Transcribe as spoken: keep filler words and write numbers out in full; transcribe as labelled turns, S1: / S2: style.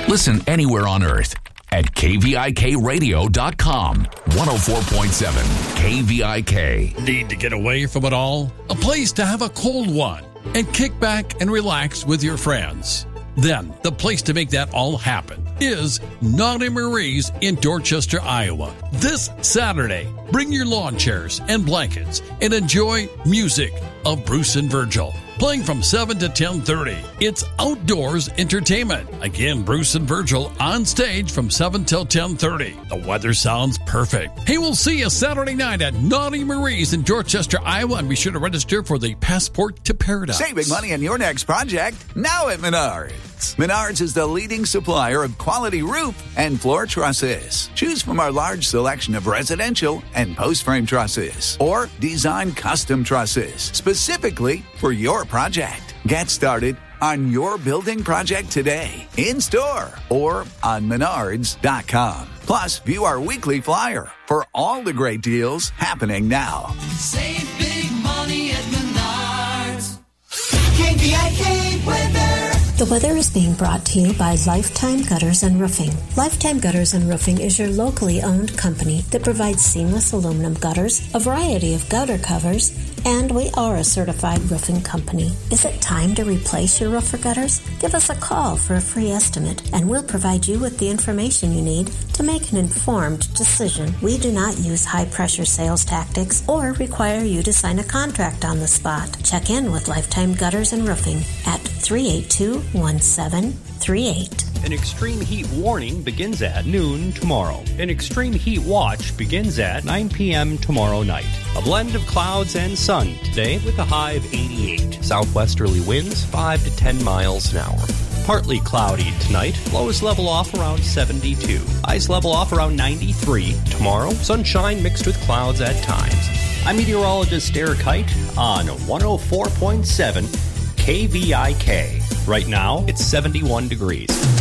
S1: Listen anywhere on earth at K V I K radio dot com. one oh four point seven K V I K.
S2: Need to get away from it all? A place to have a cold one and kick back and relax with your friends. Then, the place to make that all happen is Naughty Marie's in Dorchester, Iowa. This Saturday, bring your lawn chairs and blankets and enjoy music of Bruce and Virgil. Playing from seven to ten thirty. It's outdoors entertainment. Again, Bruce and Virgil on stage from seven till ten thirty. The weather sounds perfect. Hey, we'll see you Saturday night at Naughty Marie's in Dorchester, Iowa, and be sure to register for the Passport to Paradise.
S3: Saving money on your next project now at Menards. Menards is the leading supplier of quality roof and floor trusses. Choose from our large selection of residential and post-frame trusses or design custom trusses specifically for your project. Get started on your building project today, in-store or on menards dot com. Plus, view our weekly flyer for all the great deals happening now.
S4: Save big money at Menards. K V I K weather.
S5: The weather is being brought to you by Lifetime Gutters and Roofing. Lifetime Gutters and Roofing is your locally owned company that provides seamless aluminum gutters, a variety of gutter covers, and we are a certified roofing company. Is it time to replace your roof or gutters? Give us a call for a free estimate, and we'll provide you with the information you need to make an informed decision. We do not use high-pressure sales tactics or require you to sign a contract on the spot. Check in with Lifetime Gutters and Roofing at three eight two, one seven three eight.
S6: An extreme heat warning begins at noon tomorrow. An extreme heat watch begins at nine p.m. tomorrow night. A blend of clouds and sun today with a high of eighty-eight. Southwesterly winds five to ten miles an hour. Partly cloudy tonight. Lows level off around seventy-two. Highs level off around ninety-three. Tomorrow, sunshine mixed with clouds at times. I'm meteorologist Eric Height on one oh four point seven K V I K. Right now, it's seventy-one degrees.